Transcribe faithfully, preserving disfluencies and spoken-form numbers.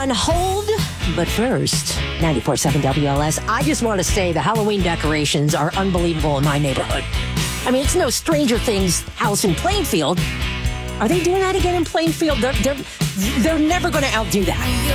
on hold. But first, ninety-four point seven W L S, I just want to say the Halloween decorations are unbelievable in my neighborhood. I mean, it's no Stranger Things house in Plainfield. Are they doing that again in Plainfield? They're, they're, they're never going to outdo that.